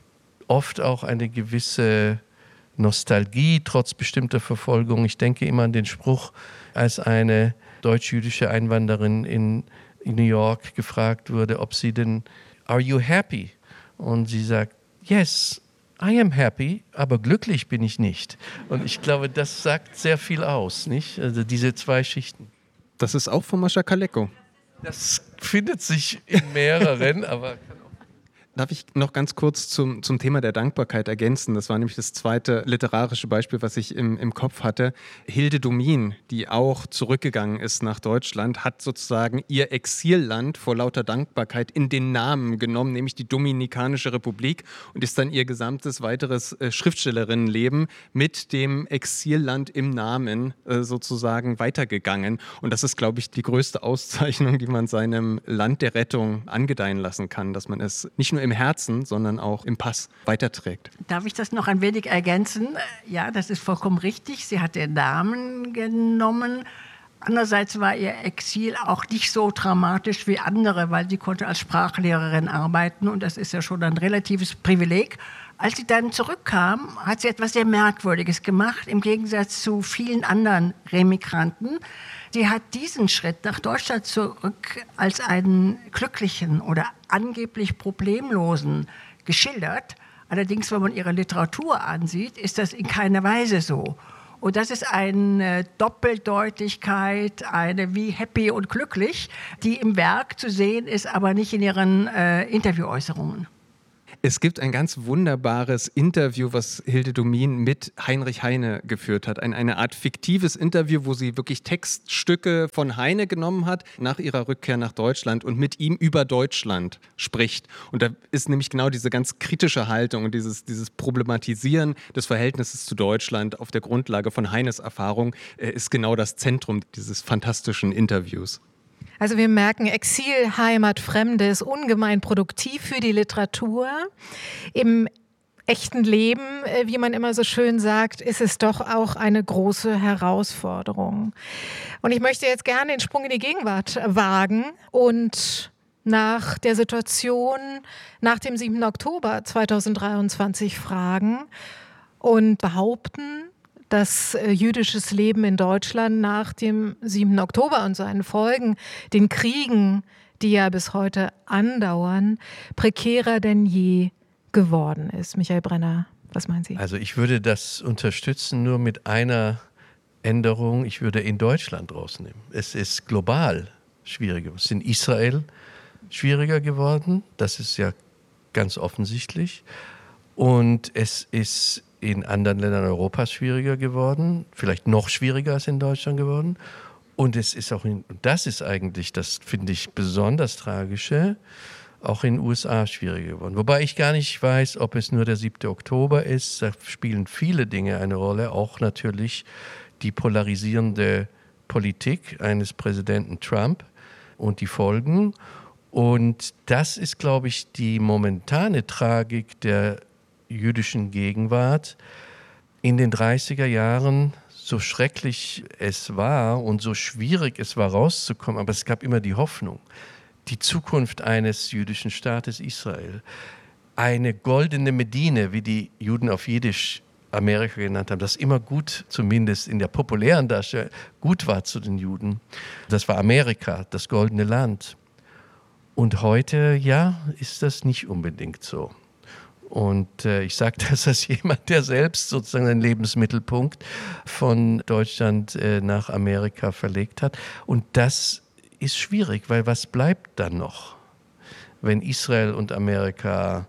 oft auch eine gewisse Nostalgie, trotz bestimmter Verfolgung. Ich denke immer an den Spruch, als eine deutsch-jüdische Einwanderin in New York gefragt wurde, ob sie denn, "Are you happy?" Und sie sagt, "Yes, I am happy, aber glücklich bin ich nicht." Und ich glaube, das sagt sehr viel aus, nicht? Also diese zwei Schichten. Das ist auch von Mascha Kaleko. Das findet sich in mehreren, aber... Darf ich noch ganz kurz zum Thema der Dankbarkeit ergänzen? Das war nämlich das zweite literarische Beispiel, was ich im Kopf hatte. Hilde Domin, die auch zurückgegangen ist nach Deutschland, hat sozusagen ihr Exilland vor lauter Dankbarkeit in den Namen genommen, nämlich die Dominikanische Republik, und ist dann ihr gesamtes weiteres Schriftstellerinnenleben mit dem Exilland im Namen sozusagen weitergegangen. Und das ist, glaube ich, die größte Auszeichnung, die man seinem Land der Rettung angedeihen lassen kann, dass man es nicht nur im Herzen, sondern auch im Pass weiterträgt. Darf ich das noch ein wenig ergänzen? Ja, das ist vollkommen richtig. Sie hat den Namen genommen. Andererseits war ihr Exil auch nicht so dramatisch wie andere, weil sie konnte als Sprachlehrerin arbeiten und das ist ja schon ein relatives Privileg. Als sie dann zurückkam, hat sie etwas sehr Merkwürdiges gemacht, im Gegensatz zu vielen anderen Remigranten. Sie hat diesen Schritt nach Deutschland zurück als einen glücklichen oder angeblich problemlosen geschildert. Allerdings, wenn man ihre Literatur ansieht, ist das in keiner Weise so. Und das ist eine Doppeldeutigkeit, eine wie happy und glücklich, die im Werk zu sehen ist, aber nicht in ihren Interviewäußerungen. Es gibt ein ganz wunderbares Interview, was Hilde Domin mit Heinrich Heine geführt hat. Eine Art fiktives Interview, wo sie wirklich Textstücke von Heine genommen hat nach ihrer Rückkehr nach Deutschland und mit ihm über Deutschland spricht. Und da ist nämlich genau diese ganz kritische Haltung und dieses Problematisieren des Verhältnisses zu Deutschland auf der Grundlage von Heines Erfahrung ist genau das Zentrum dieses fantastischen Interviews. Also wir merken, Exil, Heimat, Fremde ist ungemein produktiv für die Literatur. Im echten Leben, wie man immer so schön sagt, ist es doch auch eine große Herausforderung. Und ich möchte jetzt gerne den Sprung in die Gegenwart wagen und nach der Situation nach dem 7. Oktober 2023 fragen und behaupten, dass jüdisches Leben in Deutschland nach dem 7. Oktober und seinen Folgen, den Kriegen, die ja bis heute andauern, prekärer denn je geworden ist. Michael Brenner, was meinen Sie? Also ich würde das unterstützen nur mit einer Änderung, ich würde in Deutschland rausnehmen. Es ist global schwieriger. Es ist in Israel schwieriger geworden, das ist ja ganz offensichtlich. Und es ist in anderen Ländern Europas schwieriger geworden, vielleicht noch schwieriger als in Deutschland geworden. Und es ist auch, das ist eigentlich, das finde ich besonders Tragische, auch in den USA schwieriger geworden. Wobei ich gar nicht weiß, ob es nur der 7. Oktober ist. Da spielen viele Dinge eine Rolle, auch natürlich die polarisierende Politik eines Präsidenten Trump und die Folgen. Und das ist, glaube ich, die momentane Tragik der jüdischen Gegenwart. In den 30er Jahren, so schrecklich es war und so schwierig es war, rauszukommen, aber es gab immer die Hoffnung, die Zukunft eines jüdischen Staates Israel, eine goldene Medine, wie die Juden auf Jiddisch Amerika genannt haben, das immer gut, zumindest in der populären Darstellung, gut war zu den Juden. Das war Amerika, das goldene Land. Und heute, ja, ist das nicht unbedingt so. Und ich sage das als jemand, der selbst sozusagen den Lebensmittelpunkt von Deutschland nach Amerika verlegt hat. Und das ist schwierig, weil was bleibt dann noch, wenn Israel und Amerika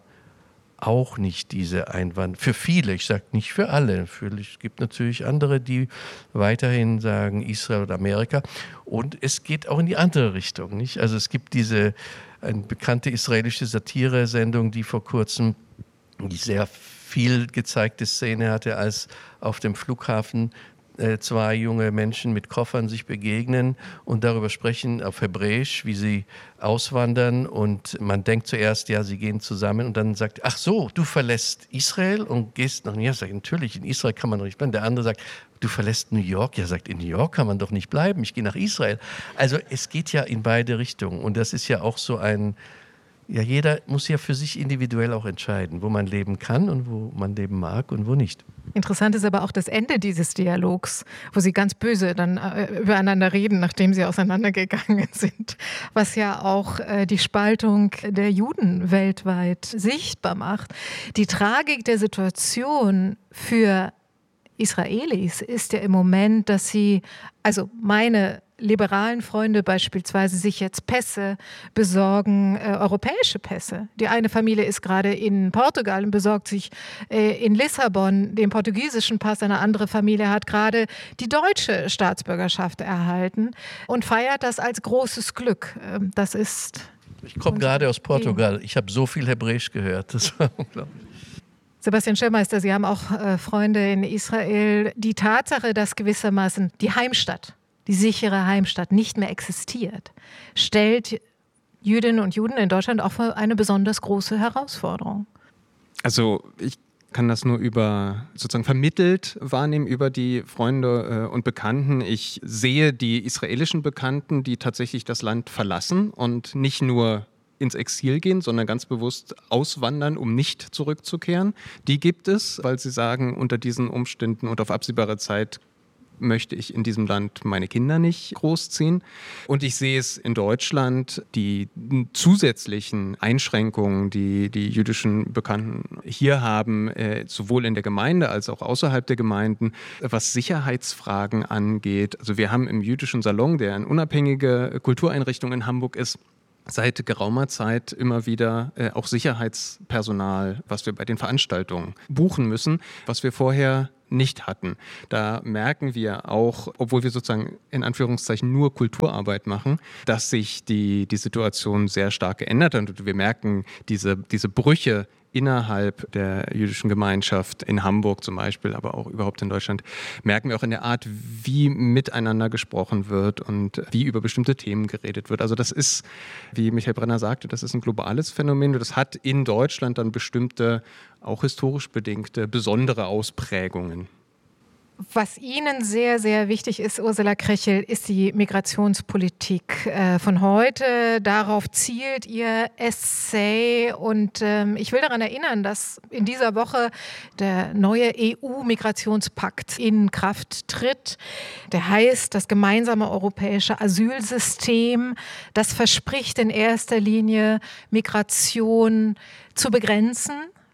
auch nicht diese Einwanderung, für viele, ich sage nicht für alle, es gibt natürlich andere, die weiterhin sagen Israel oder Amerika, und es geht auch in die andere Richtung, nicht? Also es gibt eine bekannte israelische Satire-Sendung, die vor kurzem die sehr viel gezeigte Szene hatte, als auf dem Flughafen zwei junge Menschen mit Koffern sich begegnen und darüber sprechen auf Hebräisch, wie sie auswandern, und man denkt zuerst, ja, sie gehen zusammen, und dann sagt, ach so, du verlässt Israel und gehst nach New York. Sagt, natürlich, in Israel kann man doch nicht bleiben. Der andere sagt, du verlässt New York. Ja, sagt, in New York kann man doch nicht bleiben, ich gehe nach Israel. Also es geht ja in beide Richtungen, und das ist ja auch so ja, jeder muss ja für sich individuell auch entscheiden, wo man leben kann und wo man leben mag und wo nicht. Interessant ist aber auch das Ende dieses Dialogs, wo sie ganz böse dann übereinander reden, nachdem sie auseinandergegangen sind, was ja auch die Spaltung der Juden weltweit sichtbar macht. Die Tragik der Situation für Israelis ist ja im Moment, dass sie, also meine liberalen Freunde beispielsweise, sich jetzt Pässe besorgen, europäische Pässe. Die eine Familie ist gerade in Portugal und besorgt sich in Lissabon den portugiesischen Pass. Eine andere Familie hat gerade die deutsche Staatsbürgerschaft erhalten und feiert das als großes Glück. Das ist... Ich komme gerade aus Portugal. Ich habe so viel Hebräisch gehört. Das war unglaublich. Sebastian Schirmeister, Sie haben auch Freunde in Israel. Die Tatsache, dass gewissermaßen die Heimstatt, die sichere Heimstatt nicht mehr existiert, stellt Jüdinnen und Juden in Deutschland auch vor eine besonders große Herausforderung. Also ich kann das nur sozusagen vermittelt wahrnehmen über die Freunde und Bekannten. Ich sehe die israelischen Bekannten, die tatsächlich das Land verlassen und nicht nur ins Exil gehen, sondern ganz bewusst auswandern, um nicht zurückzukehren. Die gibt es, weil sie sagen, unter diesen Umständen und auf absehbare Zeit möchte ich in diesem Land meine Kinder nicht großziehen. Und ich sehe es in Deutschland, die zusätzlichen Einschränkungen, die die jüdischen Bekannten hier haben, sowohl in der Gemeinde als auch außerhalb der Gemeinden, was Sicherheitsfragen angeht. Also wir haben im jüdischen Salon, der eine unabhängige Kultureinrichtung in Hamburg ist, seit geraumer Zeit immer wieder auch Sicherheitspersonal, was wir bei den Veranstaltungen buchen müssen, was wir vorher nicht hatten. Da merken wir auch, obwohl wir sozusagen in Anführungszeichen nur Kulturarbeit machen, dass sich die Situation sehr stark geändert hat. Und wir merken diese Brüche innerhalb der jüdischen Gemeinschaft in Hamburg zum Beispiel, aber auch überhaupt in Deutschland, merken wir auch in der Art, wie miteinander gesprochen wird und wie über bestimmte Themen geredet wird. Also das ist, wie Michael Brenner sagte, das ist ein globales Phänomen. Das hat in Deutschland dann bestimmte, auch historisch bedingte, besondere Ausprägungen. Was Ihnen sehr, sehr wichtig ist, Ursula Krechel, ist die Migrationspolitik von heute. Darauf zielt Ihr Essay. Und ich will daran erinnern, dass in dieser Woche der neue EU-Migrationspakt in Kraft tritt. Der heißt das gemeinsame europäische Asylsystem. Das verspricht in erster Linie, Migration zu begrenzen,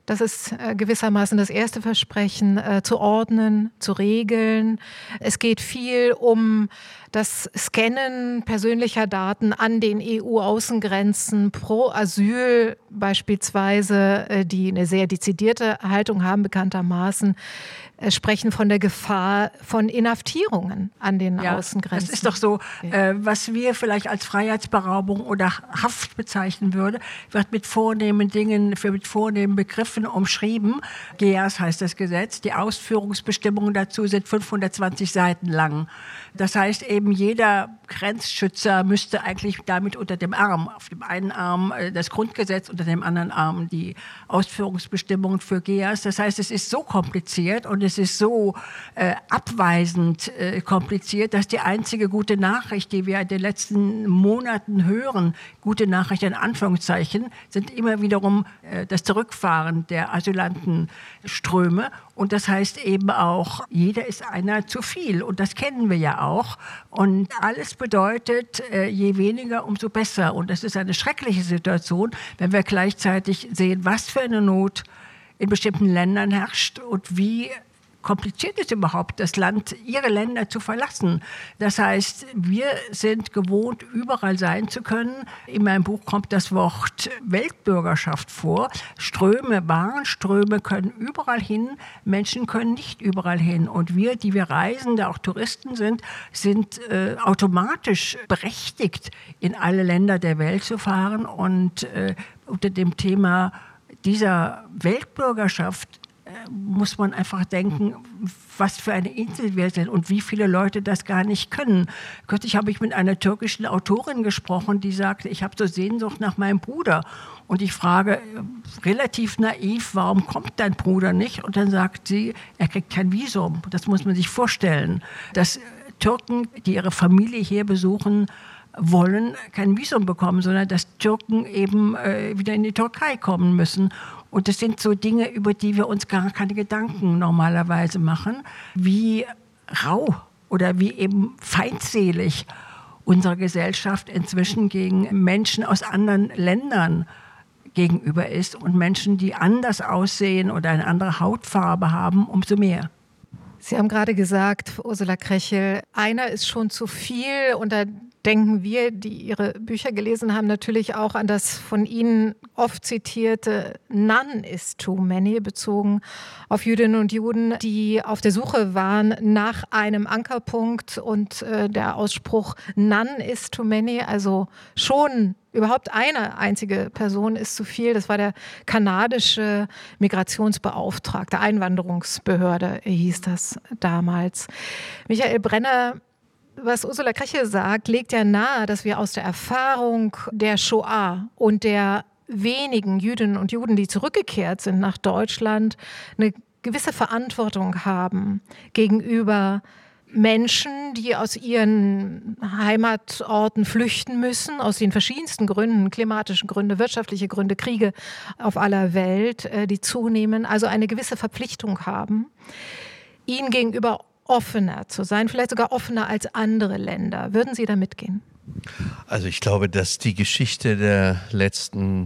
Das ist gewissermaßen das erste Versprechen, zu ordnen, zu regeln. Es geht viel um das Scannen persönlicher Daten an den EU-Außengrenzen pro Asyl beispielsweise, die eine sehr dezidierte Haltung haben, bekanntermaßen, sprechen von der Gefahr von Inhaftierungen an den Außengrenzen. Das ist doch so, was wir vielleicht als Freiheitsberaubung oder Haft bezeichnen würden, wird mit vornehmen Dingen, mit vornehmen Begriffen umschrieben. GEAS heißt das Gesetz. Die Ausführungsbestimmungen dazu sind 520 Seiten lang. Das heißt eben, jeder Grenzschützer müsste eigentlich damit unter dem Arm, auf dem einen Arm das Grundgesetz, unter dem anderen Arm die Ausführungsbestimmungen für GEAS. Das heißt, es ist so kompliziert und es ist so abweisend kompliziert, dass die einzige gute Nachricht, die wir in den letzten Monaten hören, gute Nachricht in Anführungszeichen, sind immer wiederum das Zurückfahren der Asylantenströme. Und das heißt eben auch, jeder ist einer zu viel. Und das kennen wir ja auch. Und alles bedeutet, je weniger, umso besser. Und das ist eine schreckliche Situation, wenn wir gleichzeitig sehen, was für eine Not in bestimmten Ländern herrscht und wie kompliziert ist überhaupt, das Land, ihre Länder zu verlassen. Das heißt, wir sind gewohnt, überall sein zu können. In meinem Buch kommt das Wort Weltbürgerschaft vor. Ströme, Warenströme können überall hin, Menschen können nicht überall hin. Und wir, die wir Reisende, auch Touristen sind automatisch berechtigt, in alle Länder der Welt zu fahren. Und unter dem Thema dieser Weltbürgerschaft muss man einfach denken, was für eine Insel wir sind und wie viele Leute das gar nicht können. Kürzlich habe ich mit einer türkischen Autorin gesprochen, die sagte, ich habe so Sehnsucht nach meinem Bruder. Und ich frage relativ naiv, warum kommt dein Bruder nicht? Und dann sagt sie, er kriegt kein Visum. Das muss man sich vorstellen. Dass Türken, die ihre Familie hier besuchen wollen, kein Visum bekommen, sondern dass Türken eben wieder in die Türkei kommen müssen. Und das sind so Dinge, über die wir uns gar keine Gedanken normalerweise machen, wie rau oder wie eben feindselig unsere Gesellschaft inzwischen gegen Menschen aus anderen Ländern gegenüber ist. Und Menschen, die anders aussehen oder eine andere Hautfarbe haben, umso mehr. Sie haben gerade gesagt, Ursula Krechel, einer ist schon zu viel. Und da denken wir, die Ihre Bücher gelesen haben, natürlich auch an das von Ihnen oft zitierte None is too many, bezogen auf Jüdinnen und Juden, die auf der Suche waren nach einem Ankerpunkt. Und der Ausspruch None is too many, also schon überhaupt eine einzige Person ist zu viel. Das war der kanadische Migrationsbeauftragte, Einwanderungsbehörde hieß das damals. Michael Brenner, was Ursula Krechel sagt, legt ja nahe, dass wir aus der Erfahrung der Shoah und der wenigen Jüdinnen und Juden, die zurückgekehrt sind nach Deutschland, eine gewisse Verantwortung haben gegenüber Menschen, die aus ihren Heimatorten flüchten müssen, aus den verschiedensten Gründen, klimatischen Gründe, wirtschaftliche Gründe, Kriege auf aller Welt, die zunehmen, also eine gewisse Verpflichtung haben, ihnen gegenüber offener zu sein, vielleicht sogar offener als andere Länder. Würden Sie da mitgehen? Also ich glaube, dass die Geschichte der letzten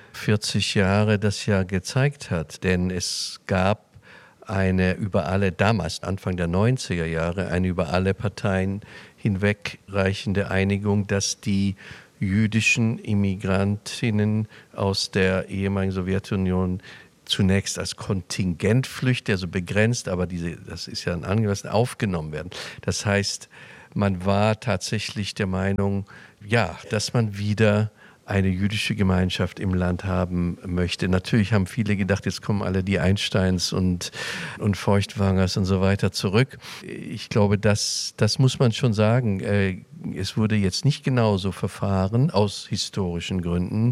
40 Jahre das ja gezeigt hat, denn es gab eine über alle, damals Anfang der 90er Jahre, eine über alle Parteien hinwegreichende Einigung, dass die jüdischen Immigrantinnen aus der ehemaligen Sowjetunion zunächst als Kontingentflüchtlinge, also begrenzt, aber das ist ja ein angemessen, aufgenommen werden. Das heißt, man war tatsächlich der Meinung, ja, dass man wieder eine jüdische Gemeinschaft im Land haben möchte. Natürlich haben viele gedacht, jetzt kommen alle die Einsteins und Feuchtwangers und so weiter zurück. Ich glaube, das muss man schon sagen. Es wurde jetzt nicht genauso verfahren, aus historischen Gründen,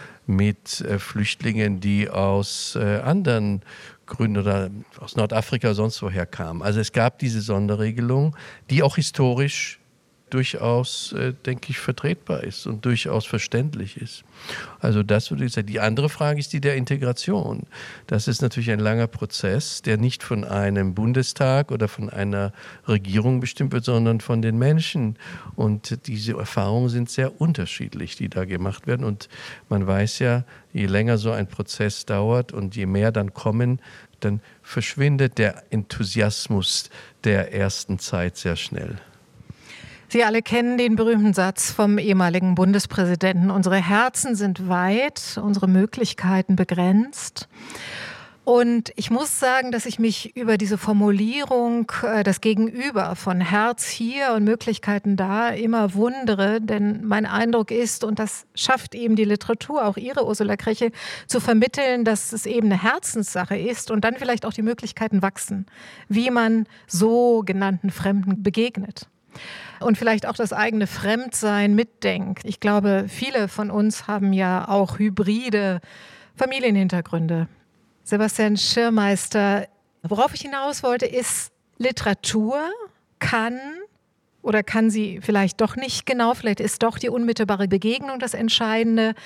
mit Flüchtlingen, die aus anderen Gründen oder aus Nordafrika oder sonst woher kamen. Also es gab diese Sonderregelung, die auch historisch durchaus, denke ich, vertretbar ist und durchaus verständlich ist. Also das würde ich sagen. Die andere Frage ist die der Integration. Das ist natürlich ein langer Prozess, der nicht von einem Bundestag oder von einer Regierung bestimmt wird, sondern von den Menschen. Und diese Erfahrungen sind sehr unterschiedlich, die da gemacht werden. Und man weiß ja, je länger so ein Prozess dauert und je mehr dann kommen, dann verschwindet der Enthusiasmus der ersten Zeit sehr schnell. Sie alle kennen den berühmten Satz vom ehemaligen Bundespräsidenten: Unsere Herzen sind weit, unsere Möglichkeiten begrenzt. Und ich muss sagen, dass ich mich über diese Formulierung, das Gegenüber von Herz hier und Möglichkeiten da, immer wundere. Denn mein Eindruck ist, und das schafft eben die Literatur, auch Ihre Ursula Krechel, zu vermitteln, dass es eben eine Herzenssache ist und dann vielleicht auch die Möglichkeiten wachsen, wie man so genannten Fremden begegnet. Und vielleicht auch das eigene Fremdsein mitdenkt. Ich glaube, viele von uns haben ja auch hybride Familienhintergründe. Sebastian Schirmeister, worauf ich hinaus wollte, ist, Literatur kann sie vielleicht doch nicht genau, vielleicht ist doch die unmittelbare Begegnung das Entscheidende,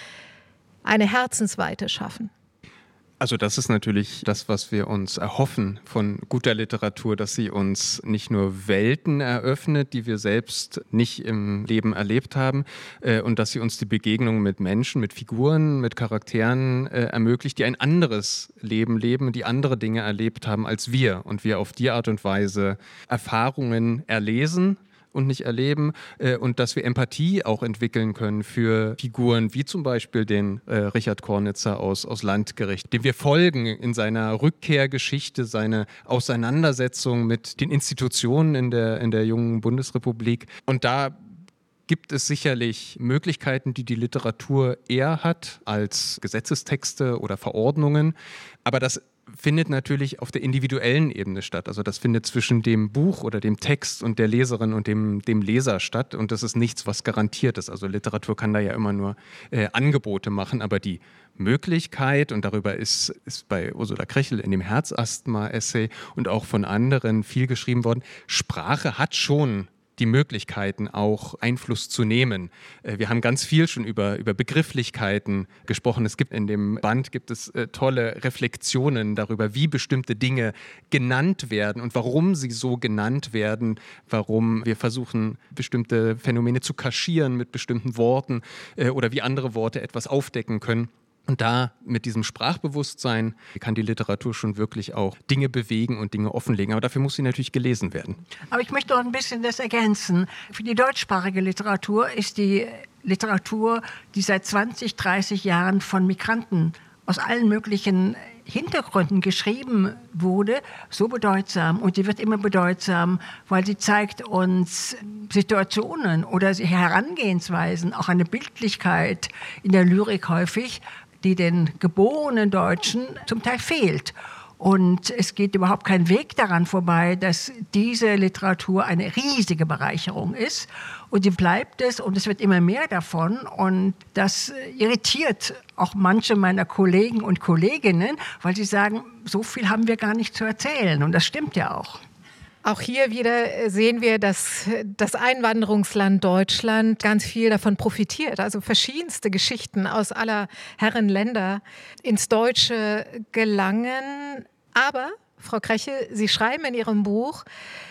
eine Herzensweite schaffen. Also das ist natürlich das, was wir uns erhoffen von guter Literatur, dass sie uns nicht nur Welten eröffnet, die wir selbst nicht im Leben erlebt haben, und dass sie uns die Begegnung mit Menschen, mit Figuren, mit Charakteren ermöglicht, die ein anderes Leben leben, die andere Dinge erlebt haben als wir und wir auf die Art und Weise Erfahrungen erlesen und nicht erleben, und dass wir Empathie auch entwickeln können für Figuren wie zum Beispiel den Richard Kornitzer aus Landgericht, dem wir folgen in seiner Rückkehrgeschichte, seine Auseinandersetzung mit den Institutionen in der jungen Bundesrepublik. Und da gibt es sicherlich Möglichkeiten, die die Literatur eher hat als Gesetzestexte oder Verordnungen, aber das findet natürlich auf der individuellen Ebene statt. Also das findet zwischen dem Buch oder dem Text und der Leserin und dem Leser statt, und das ist nichts, was garantiert ist. Also Literatur kann da ja immer nur Angebote machen, aber die Möglichkeit, und darüber ist bei Ursula Krechel in dem Herzasthma-Essay und auch von anderen viel geschrieben worden, Sprache hat schon die Möglichkeiten, auch Einfluss zu nehmen. Wir haben ganz viel schon über Begrifflichkeiten gesprochen. Es gibt in dem Band tolle Reflexionen darüber, wie bestimmte Dinge genannt werden und warum sie so genannt werden, warum wir versuchen, bestimmte Phänomene zu kaschieren mit bestimmten Worten oder wie andere Worte etwas aufdecken können. Und da mit diesem Sprachbewusstsein kann die Literatur schon wirklich auch Dinge bewegen und Dinge offenlegen. Aber dafür muss sie natürlich gelesen werden. Aber ich möchte noch ein bisschen das ergänzen. Für die deutschsprachige Literatur ist die Literatur, die seit 20, 30 Jahren von Migranten aus allen möglichen Hintergründen geschrieben wurde, so bedeutsam. Und sie wird immer bedeutsam, weil sie zeigt uns Situationen oder Herangehensweisen, auch eine Bildlichkeit in der Lyrik häufig, die den geborenen Deutschen zum Teil fehlt. Und es geht überhaupt kein Weg daran vorbei, dass diese Literatur eine riesige Bereicherung ist. Und sie bleibt es, und es wird immer mehr davon. Und das irritiert auch manche meiner Kollegen und Kolleginnen, weil sie sagen, so viel haben wir gar nicht zu erzählen. Und das stimmt ja auch. Auch hier wieder sehen wir, dass das Einwanderungsland Deutschland ganz viel davon profitiert. Also verschiedenste Geschichten aus aller Herren Länder ins Deutsche gelangen. Aber, Frau Krechel, Sie schreiben in Ihrem Buch,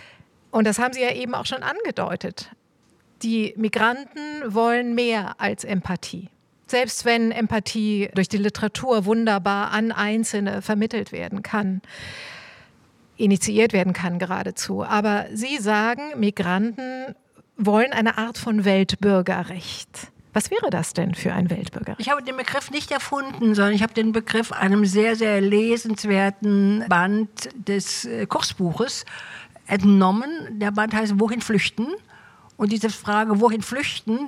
und das haben Sie ja eben auch schon angedeutet, die Migranten wollen mehr als Empathie. Selbst wenn Empathie durch die Literatur wunderbar an Einzelne vermittelt werden kann, initiiert werden kann geradezu. Aber Sie sagen, Migranten wollen eine Art von Weltbürgerrecht. Was wäre das denn für ein Weltbürgerrecht? Ich habe den Begriff nicht erfunden, sondern ich habe den Begriff einem sehr, sehr lesenswerten Band des Kursbuches entnommen. Der Band heißt Wohin flüchten? Und diese Frage, wohin flüchten,